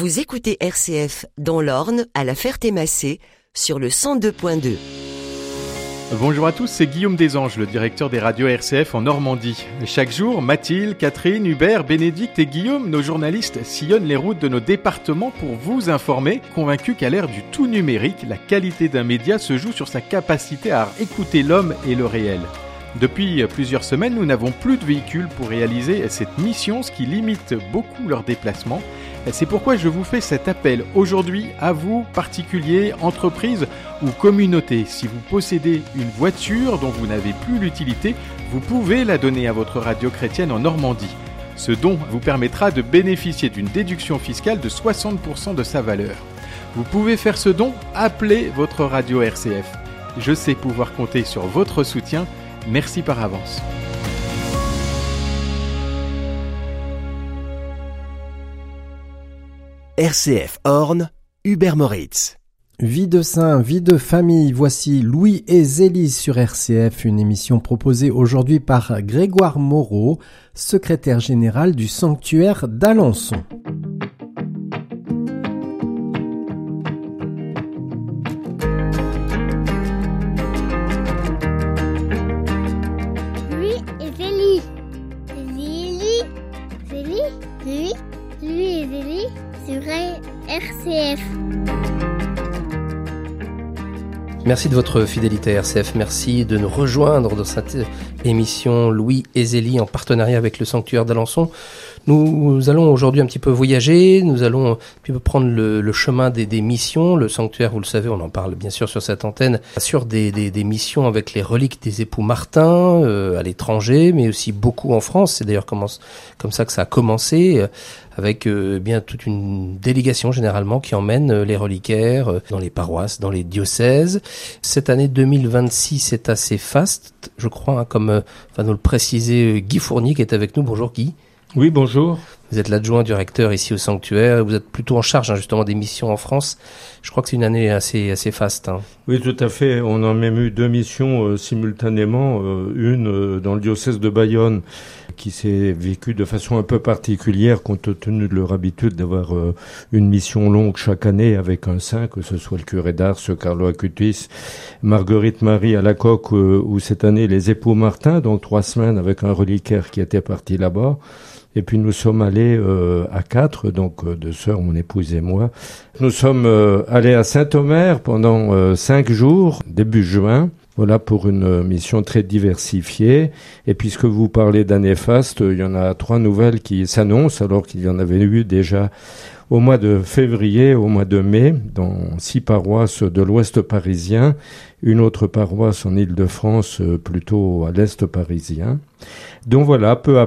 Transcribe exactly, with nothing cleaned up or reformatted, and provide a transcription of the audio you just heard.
Vous écoutez R C F dans l'Orne, à la Ferté-Massé, sur le cent deux point deux. Bonjour à tous, c'est Guillaume Desanges, le directeur des radios R C F en Normandie. Chaque jour, Mathilde, Catherine, Hubert, Bénédicte et Guillaume, nos journalistes, sillonnent les routes de nos départements pour vous informer, convaincus qu'à l'ère du tout numérique, la qualité d'un média se joue sur sa capacité à écouter l'homme et le réel. Depuis plusieurs semaines, nous n'avons plus de véhicules pour réaliser cette mission, ce qui limite beaucoup leurs déplacements. C'est pourquoi je vous fais cet appel aujourd'hui à vous, particuliers, entreprises ou communautés. Si vous possédez une voiture dont vous n'avez plus l'utilité, vous pouvez la donner à votre radio chrétienne en Normandie. Ce don vous permettra de bénéficier d'une déduction fiscale de soixante pour cent de sa valeur. Vous pouvez faire ce don, appelez votre radio R C F. Je sais pouvoir compter sur votre soutien. Merci par avance. R C F Orne, Hubert Moritz. Vie de saint, vie de famille, voici Louis et Zélie sur R C F, une émission proposée aujourd'hui par Grégoire Moreau, secrétaire général du sanctuaire d'Alençon. Louis et Zélie. Zélie, Zélie, Louis, Louis et Zélie sur R C F. Merci de votre fidélité à R C F, merci de nous rejoindre dans cette émission Louis et Zélie en partenariat avec le sanctuaire d'Alençon. Nous allons aujourd'hui un petit peu voyager, nous allons un petit peu prendre le, le chemin des, des missions. Le sanctuaire, vous le savez, on en parle bien sûr sur cette antenne, assure des, des, des missions avec les reliques des époux Martin euh, à l'étranger, mais aussi beaucoup en France. C'est d'ailleurs comme, comme ça que ça a commencé, euh, avec euh, bien toute une délégation généralement qui emmène euh, les reliquaires euh, dans les paroisses, dans les diocèses. Cette année deux mille vingt-six est assez faste, je crois, hein, comme euh, va nous le préciser euh, Guy Fournier qui est avec nous. Bonjour Guy. Oui, bonjour. Vous êtes l'adjoint du recteur ici au sanctuaire. Vous êtes plutôt en charge hein, justement des missions en France. Je crois que c'est une année assez assez faste. Hein. Oui, tout à fait. On a même eu deux missions euh, simultanément. Euh, une euh, dans le diocèse de Bayonne qui s'est vécue de façon un peu particulière compte tenu de leur habitude d'avoir euh, une mission longue chaque année avec un saint, que ce soit le curé d'Ars, Carlo Acutis, Marguerite Marie à la Coque euh, ou cette année les époux Martin, donc trois semaines avec un reliquaire qui était parti là-bas. Et puis nous sommes allés euh, à quatre, donc euh, deux sœurs, mon épouse et moi. Nous sommes euh, allés à Saint-Omer pendant euh, cinq jours, début juin. Voilà pour une euh, mission très diversifiée. Et puisque vous parlez d'année faste, il y en a trois nouvelles qui s'annoncent, alors qu'il y en avait eu déjà au mois de février, au mois de mai, dans six paroisses de l'ouest parisien, une autre paroisse en Île-de-France, plutôt à l'est parisien. Donc voilà, peu à